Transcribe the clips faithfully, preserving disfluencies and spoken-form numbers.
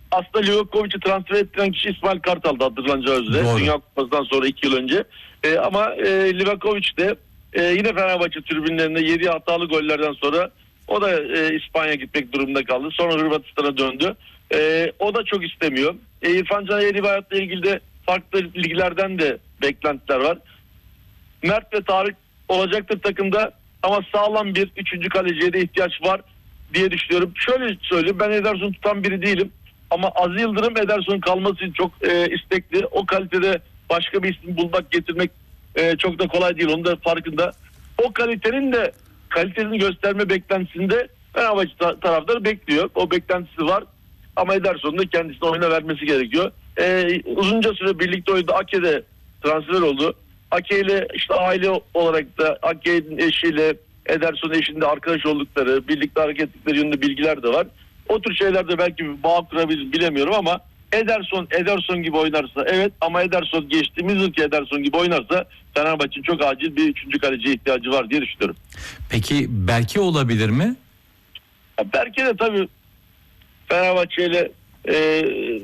aslında Livakovic'i transfer ettiren kişi İsmail Kartal'dı, hatırlanacağı üzere. Doğru. Dünya Kupası'ndan sonra iki yıl önce. E, ama e, Livakovic de e, yine Fenerbahçe tribünlerinde yediği hatalı gollerden sonra o da e, İspanya gitmek durumunda kaldı. Sonra Hırvatistan'a döndü. E, o da çok istemiyor. E, İrfan Can Eğri hayatla ilgili de farklı liglerden de beklentiler var. Mert ve Tarık olacaktır takımda ama sağlam bir üçüncü kaleciye de ihtiyaç var diye düşünüyorum. Şöyle söyleyeyim, ben Ederson tutan biri değilim. Ama Aziz Yıldırım Ederson'un kalması için çok e, istekli. O kalitede başka bir isim bulmak, getirmek e, çok da kolay değil. Onun da farkında. O kalitenin de kalitesini gösterme beklentisinde Fenerbahçe ta- taraftarı bekliyor. O beklentisi var. Ama Ederson'un da kendisine oyuna vermesi gerekiyor. E, uzunca süre birlikte oynadı. Ake'de transfer oldu. Ake ile işte aile olarak da Ake'nin eşiyle Ederson eşinde arkadaş oldukları, birlikte hareket ettikleri yönünde bilgiler de var. O tür şeylerde belki bir bağ kurabilir, bilemiyorum ama Ederson Ederson gibi oynarsa evet, ama Ederson geçtiğimiz yılki Ederson gibi oynarsa Fenerbahçe'nin çok acil bir üçüncü kaleciye ihtiyacı var diye düşünüyorum. Peki belki olabilir mi? Ya belki de tabii Fenerbahçe ile e,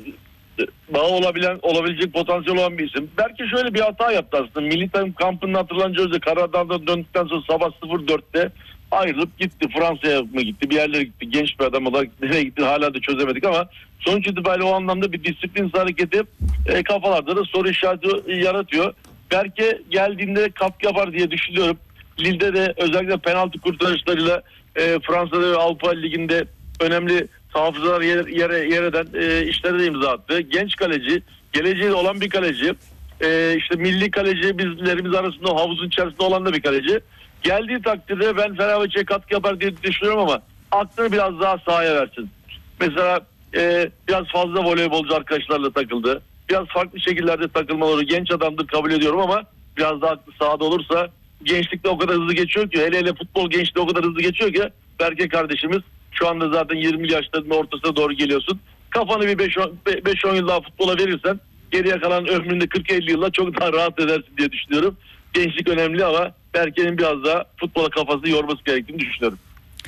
bağı olabilen, olabilecek potansiyel olan bir isim. Belki şöyle bir hata yaptı aslında. Milli takım kampında hatırlanacağı üzere Karadağ'dan döndükten sonra sabah sıfır dörtte ayrılıp gitti. Fransa'ya mı gitti, bir yerlere gitti. Genç bir adam olarak nereye gitti hala da çözemedik ama sonuç itibariyle o anlamda bir disiplin hareketi e, kafalarda da soru işareti yaratıyor. Belki geldiğinde katkı yapar diye düşünüyorum. Lille'de de özellikle penaltı kurtarışlarıyla e, Fransa'da ve Avrupa Ligi'nde önemli hafızalar yer, yere, yer eden e, işlere de imza attı. Genç kaleci, geleceği olan bir kaleci. E, işte milli kaleci bizlerimiz arasında o havuzun içerisinde olan da bir kaleci. Geldiği takdirde ben Fenerbahçe'ye katkı yapar diye düşünüyorum ama aklını biraz daha sahaya versin. Mesela e, biraz fazla voleybolcu arkadaşlarla takıldı. Biraz farklı şekillerde takılmaları, genç adamdır kabul ediyorum ama biraz daha aklı sahada olursa, gençlikte o kadar hızlı geçiyor ki, hele hele futbol gençliği o kadar hızlı geçiyor ki, Berke kardeşimiz şu anda zaten yirmili yaşlarının ortasına doğru geliyorsun. Kafanı bir beş on yıl daha futbola verirsen geriye kalan ömründe kırk elli yılla çok daha rahat edersin diye düşünüyorum. Gençlik önemli ama Berke'nin biraz daha futbola kafasını yorması gerektiğini düşünüyorum.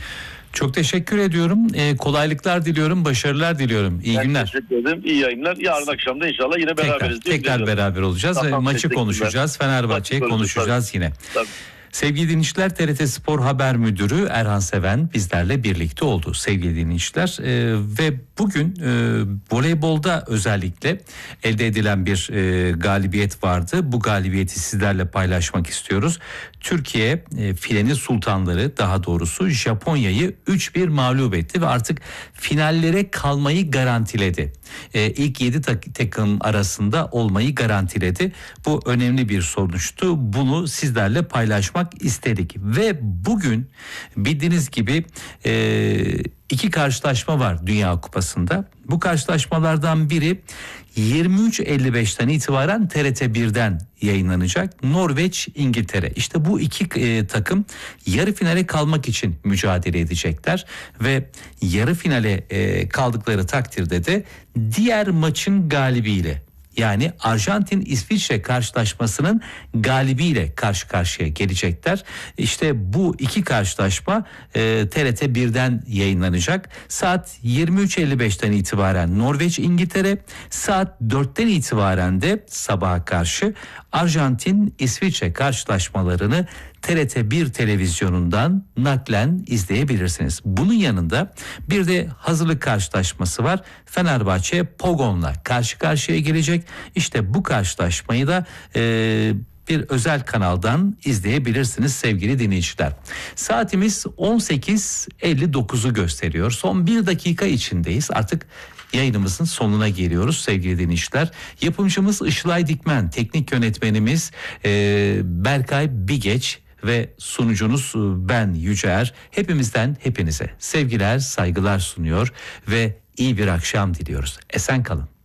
Çok teşekkür ediyorum. Ee, kolaylıklar diliyorum, başarılar diliyorum. İyi ben günler. Teşekkür ederim. İyi yayınlar. Yarın akşam da inşallah yine beraberiz. Tekrar, tekrar beraber olacağız ve maçı konuşacağız. Fenerbahçe'yi konuşacağız yine. Tabii. Sevgili dinleyiciler, T R T Spor Haber Müdürü Erhan Seven bizlerle birlikte oldu sevgili dinleyiciler. Ee, ve bugün e, voleybolda özellikle elde edilen bir e, galibiyet vardı. Bu galibiyeti sizlerle paylaşmak istiyoruz. Türkiye e, fileni sultanları, daha doğrusu Japonya'yı üç bir mağlup etti ve artık finallere kalmayı garantiledi. E, ilk yedi tak- takım arasında olmayı garantiledi. Bu önemli bir sonuçtu. Bunu sizlerle paylaşmak istedik ve bugün bildiğiniz gibi e, iki karşılaşma var Dünya Kupası'nda. Bu karşılaşmalardan biri yirmi üç elli beşten itibaren T R T birden yayınlanacak. Norveç, İngiltere. İşte bu iki e, takım yarı finale kalmak için mücadele edecekler ve yarı finale e, kaldıkları takdirde de diğer maçın galibiyle, yani Arjantin-İsviçre karşılaşmasının galibiyle karşı karşıya gelecekler. İşte bu iki karşılaşma e, T R T birden yayınlanacak. Saat yirmi üç elli beşten itibaren Norveç-İngiltere, saat dörtten itibaren de sabaha karşı Arjantin-İsviçre karşılaşmalarını T R T bir televizyonundan naklen izleyebilirsiniz. Bunun yanında bir de hazırlık karşılaşması var. Fenerbahçe Pogon'la karşı karşıya gelecek. İşte bu karşılaşmayı da e, bir özel kanaldan izleyebilirsiniz sevgili dinleyiciler. Saatimiz on sekiz elli dokuzu gösteriyor. Son bir dakika içindeyiz. Artık yayınımızın sonuna geliyoruz sevgili dinleyiciler. Yapımcımız Işılay Dikmen, teknik yönetmenimiz e, Berkay Bigeç ve sunucunuz ben Yüceer. Hepimizden hepinize sevgiler, saygılar sunuyor ve iyi bir akşam diliyoruz. Esen kalın.